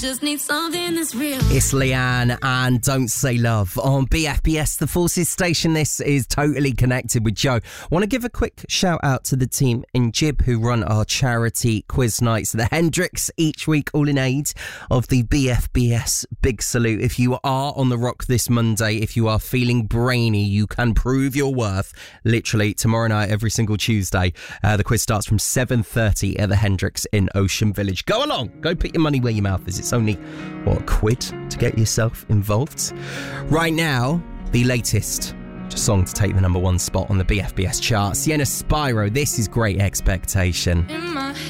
Just need something that's real. It's Leanne and Don't Say Love on BFBS, the Forces station. This is Totally Connected with Joe. Want to give a quick shout out to the team in Jib who run our charity quiz nights, the Hendrix, each week, all in aid of the BFBS Big Salute. If you are on the rock this Monday, if you are feeling brainy, you can prove your worth literally tomorrow night, every single Tuesday. The quiz starts from 7:30 at the Hendrix in Ocean Village. Go along, go put your money where your mouth is. It's only, a quid to get yourself involved. Right now, the latest song to take the number one spot on the BFBS chart. Sienna Spyro, this is Great Expectation. In my